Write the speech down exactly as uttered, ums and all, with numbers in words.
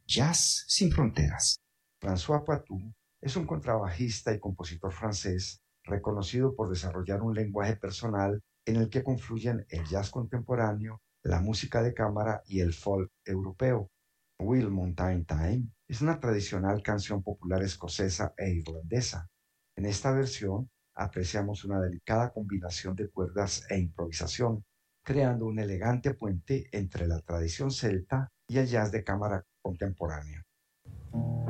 Jazz sin fronteras. François Poitou es un contrabajista y compositor francés reconocido por desarrollar un lenguaje personal en el que confluyen el jazz contemporáneo, la música de cámara y el folk europeo. Will Mountain Time es una tradicional canción popular escocesa e irlandesa. En esta versión apreciamos una delicada combinación de cuerdas e improvisación, creando un elegante puente entre la tradición celta y el jazz de cámara contemporáneo.